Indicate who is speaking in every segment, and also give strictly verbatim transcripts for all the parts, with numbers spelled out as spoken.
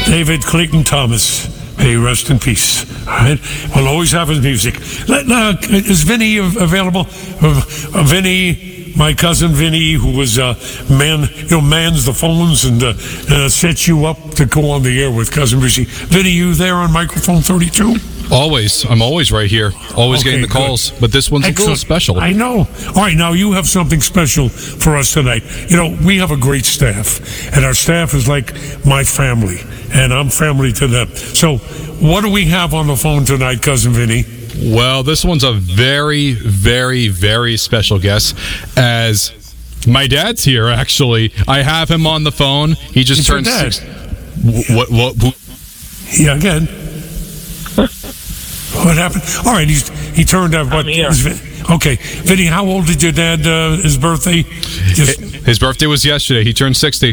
Speaker 1: David Clayton Thomas. May he rest in peace. All right, we'll always have his music. Let, uh, is Vinny available? Uh, uh, Vinny, my cousin Vinny, who was uh, man, you know, mans the phones and uh, uh, sets you up to go on the air with cousin Brucey. Vinny, you there on microphone thirty-two?
Speaker 2: Always. I'm always right here. Always
Speaker 1: Okay,
Speaker 2: getting the calls.
Speaker 1: good.
Speaker 2: But this one's
Speaker 1: Excellent.
Speaker 2: a little special.
Speaker 1: I know. All right, now you have something special for us tonight. You know, we have a great staff, and our staff is like my family, and I'm family to them. So, what do we have on the phone tonight, Cousin Vinny?
Speaker 2: Well, this one's a very, very, very special guest, as my dad's here, actually. I have him on the phone. He just
Speaker 1: It's your
Speaker 2: turned
Speaker 1: dad.
Speaker 2: six. What, what, what?
Speaker 1: Yeah, again. What happened? All right, he's, he turned out. What?
Speaker 3: I'm here.
Speaker 1: is Vin- Okay, Vinny, how old did your dad? Uh, his birthday? Just
Speaker 2: His birthday was yesterday. He turned sixty.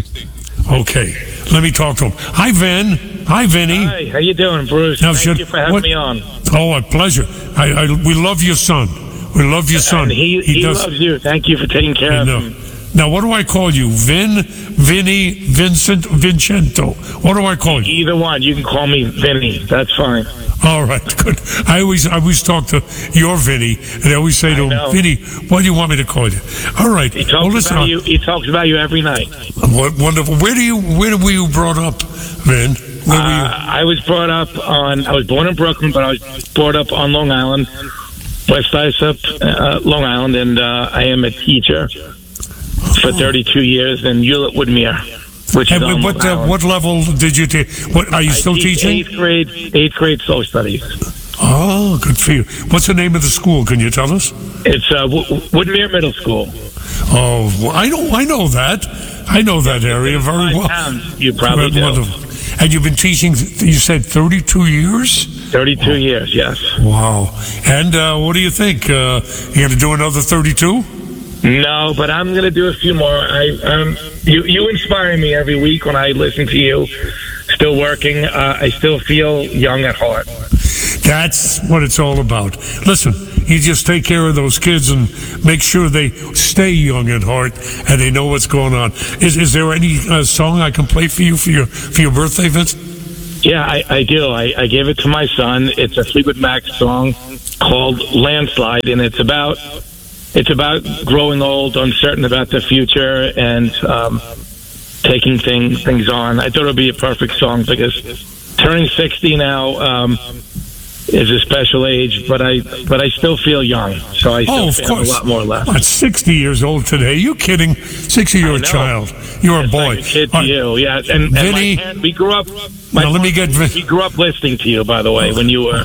Speaker 1: okay. Let me talk to him. Hi, Vin. Hi, Vinny.
Speaker 3: Hi, how you doing, Bruce?
Speaker 1: Now,
Speaker 3: Thank
Speaker 1: should-
Speaker 3: you for having
Speaker 1: what-
Speaker 3: me on.
Speaker 1: Oh, a pleasure. I, I we love your son. We love your son.
Speaker 3: And he, he,
Speaker 1: does-
Speaker 3: loves you. Thank you for taking care
Speaker 1: I
Speaker 3: of
Speaker 1: know.
Speaker 3: him.
Speaker 1: Now, what do I call you? Vin, Vinny, Vincent, Vincento. What do I call you?
Speaker 3: Either one. You can call me Vinny. That's fine.
Speaker 1: All right, good. I always, I always talk to your Vinny, and I always say to
Speaker 3: I
Speaker 1: him,
Speaker 3: know.
Speaker 1: Vinny, what do you want me to call you? All right.
Speaker 3: He talks
Speaker 1: Well, listen.
Speaker 3: about you. He talks about you every night.
Speaker 1: What wonderful. Where do you? Where were you brought up, Vin? Where were you?
Speaker 3: Uh, I was brought up on. I was born in Brooklyn, but I was brought up on Long Island, West Islip, uh, Long Island, and uh, I am a teacher for thirty-two years in Hewlett Woodmere, which is
Speaker 1: And
Speaker 3: on
Speaker 1: what
Speaker 3: Long
Speaker 1: uh,
Speaker 3: Island.
Speaker 1: what level did you take? What are you
Speaker 3: I
Speaker 1: still
Speaker 3: teach
Speaker 1: teaching?
Speaker 3: Eighth grade, eighth grade social studies.
Speaker 1: Oh, good for you. What's the name of the school? Can you tell us?
Speaker 3: It's uh, w- Woodmere Middle School.
Speaker 1: Oh, well, I know, I know that. I know that area very
Speaker 3: Five
Speaker 1: well.
Speaker 3: pounds, you probably do.
Speaker 1: Wonderful. And you've been teaching. You said thirty-two years.
Speaker 3: Thirty-two years, yes.
Speaker 1: Wow. And uh, what do you think? Uh, you going to do another thirty-two?
Speaker 3: No, but I'm going to do a few more. I um, you you inspire me every week when I listen to you. Still working. Uh, I still feel young at heart.
Speaker 1: That's what it's all about. Listen, you just take care of those kids and make sure they stay young at heart and they know what's going on. Is is there any uh, song I can play for you for your for your birthday, Vince?
Speaker 3: Yeah, I, I do. I, I gave it to my son. It's a Fleetwood Mac song called "Landslide," and it's about it's about growing old, uncertain about the future, and um, taking things things on. I thought it would be a perfect song because turning sixty now um, is a special age, but I but I still feel young, so I still
Speaker 1: Oh, of
Speaker 3: feel
Speaker 1: course.
Speaker 3: a lot more left.
Speaker 1: What, sixty years old today? You kidding? sixty, you're
Speaker 3: I
Speaker 1: a
Speaker 3: know.
Speaker 1: child. You're a
Speaker 3: It's
Speaker 1: boy.
Speaker 3: like a kid
Speaker 1: All
Speaker 3: to
Speaker 1: right.
Speaker 3: you, yeah. And, and
Speaker 1: Vinny-
Speaker 3: my parents- we grew up. My
Speaker 1: Now, let me get Vin-
Speaker 3: we grew up listening to you, by the way, when you were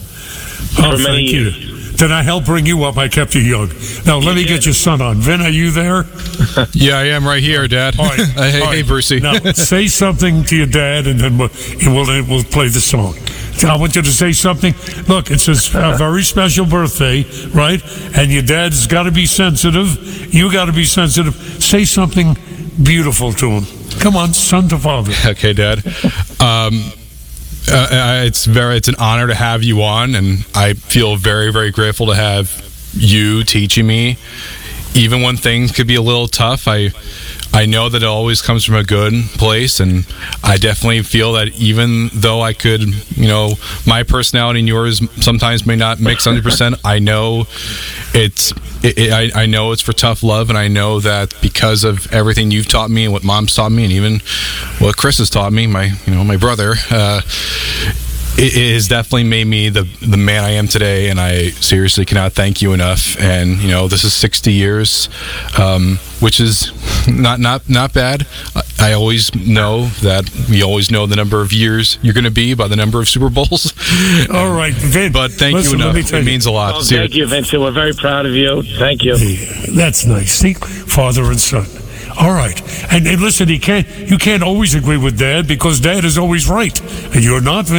Speaker 1: Oh,
Speaker 3: for many
Speaker 1: thank you.
Speaker 3: years.
Speaker 1: Did I help bring you up? I kept you young. Now, let me get your son on. Vin, are you there?
Speaker 2: Yeah, I am right here, Dad.
Speaker 1: All right.
Speaker 2: Uh, hey,
Speaker 1: All right.
Speaker 2: hey, Brucey.
Speaker 1: Now, say something to your dad, and then we'll, and we'll, then we'll play the song. I want you to say something. Look, it's a, a very special birthday, right? And your dad's got to be sensitive. You got to be sensitive. Say something beautiful to him. Come on, son to father.
Speaker 2: Okay, Dad. Um, uh, it's very it's an honor to have you on, and I feel very very grateful to have you teaching me, even when things could be a little tough. I I know that it always comes from a good place, and I definitely feel that even though I could, you know, my personality and yours sometimes may not mix one hundred percent, I know it's it, it, I, I know it's for tough love, and I know that because of everything you've taught me and what Mom's taught me, and even what Chris has taught me, my you know my brother, uh, it, it has definitely made me the the man I am today, and I seriously cannot thank you enough. And you know, this is sixty years, um, which is not not not bad. I, I always know that we always know the number of years you're going to be by the number of Super Bowls.
Speaker 1: All right, Vin.
Speaker 2: But thank
Speaker 1: listen,
Speaker 2: you
Speaker 1: let me
Speaker 2: enough.
Speaker 1: tell
Speaker 2: It
Speaker 1: you.
Speaker 2: means a lot.
Speaker 3: Well,
Speaker 2: Seriously.
Speaker 3: thank you, Vincent. We're very proud of you. Thank you.
Speaker 1: Yeah, that's nice. See, father and son. All right, and, and listen, he can't. You can't always agree with Dad because Dad is always right, and you're not. Vin.